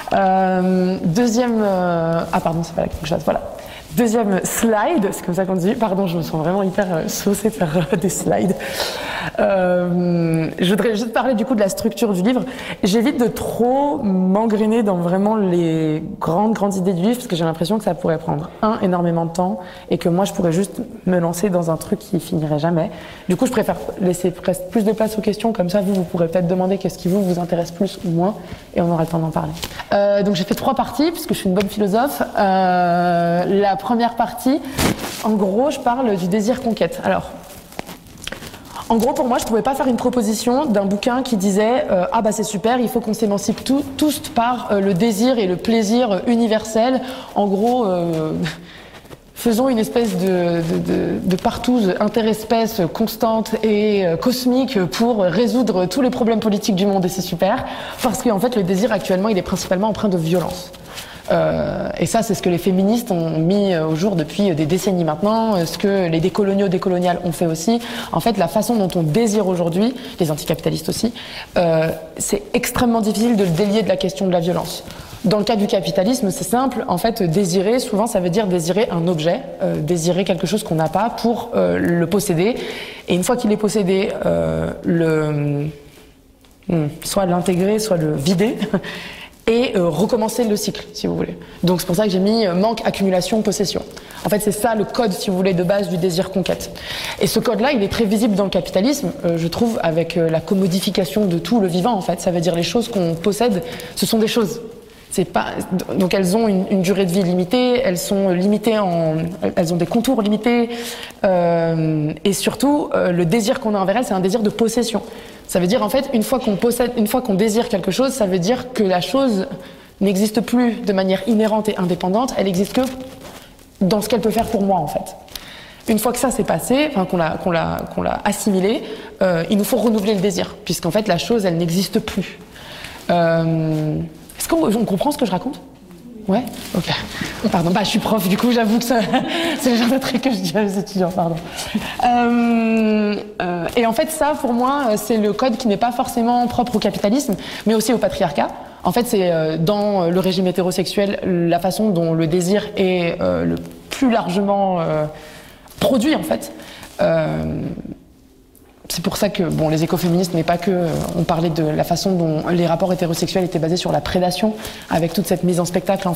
Deuxième... Ah pardon, c'est pas là quelque chose, voilà. Deuxième slide, c'est comme ça qu'on dit. Pardon, je me sens vraiment hyper saucée de faire des slides. Je voudrais juste parler du coup de la structure du livre. J'évite de trop m'engrainer dans vraiment les grandes idées du livre parce que j'ai l'impression que ça pourrait prendre énormément de temps et que moi je pourrais juste me lancer dans un truc qui finirait jamais. Du coup, je préfère laisser presque plus de place aux questions, comme ça vous pourrez peut-être demander qu'est-ce qui vous intéresse plus ou moins et on aura le temps d'en parler. Donc j'ai fait 3 parties puisque je suis une bonne philosophe. La première partie, en gros, je parle du désir conquête. Alors, en gros, pour moi, je ne pouvais pas faire une proposition d'un bouquin qui disait ah bah c'est super, il faut qu'on s'émancipe tous par le désir et le plaisir universel. En gros, faisons une espèce de partouze interespèce constante et cosmique pour résoudre tous les problèmes politiques du monde et c'est super. Parce qu'en fait, le désir actuellement, il est principalement empreint de violence. Et ça, c'est ce que les féministes ont mis au jour depuis des décennies maintenant, ce que les décoloniales ont fait aussi. En fait, la façon dont on désire aujourd'hui, les anticapitalistes aussi, c'est extrêmement difficile de le délier de la question de la violence. Dans le cas du capitalisme, c'est simple. En fait, désirer, souvent, ça veut dire désirer un objet, désirer quelque chose qu'on n'a pas pour le posséder. Et une fois qu'il est possédé, soit l'intégrer, soit le vider. Et recommencer le cycle, si vous voulez. Donc c'est pour ça que j'ai mis manque, accumulation, possession. En fait, c'est ça le code, si vous voulez, de base du désir conquête. Et ce code-là, il est très visible dans le capitalisme, je trouve, avec la commodification de tout le vivant, en fait. Ça veut dire les choses qu'on possède, ce sont des choses. C'est pas... Donc elles ont une durée de vie limitée, elles sont limitées elles ont des contours limités, et surtout, le désir qu'on a envers elles, c'est un désir de possession. Ça veut dire, en fait, une fois qu'on désire quelque chose, ça veut dire que la chose n'existe plus de manière inhérente et indépendante, elle existe que dans ce qu'elle peut faire pour moi, en fait. Une fois que ça s'est passé, enfin, qu'on l'a assimilé, il nous faut renouveler le désir, puisqu'en fait, la chose, elle n'existe plus. Est-ce qu'on comprend ce que je raconte ? Ouais ? Ok. Pardon, je suis prof, du coup, j'avoue que c'est le genre de truc que je dis à mes étudiants, pardon. Et en fait, ça, pour moi, c'est le code qui n'est pas forcément propre au capitalisme, mais aussi au patriarcat. En fait, c'est dans le régime hétérosexuel, la façon dont le désir est le plus largement produit, en fait. C'est pour ça que les écoféministes, mais pas que, on parlait de la façon dont les rapports hétérosexuels étaient basés sur la prédation, avec toute cette mise en spectacle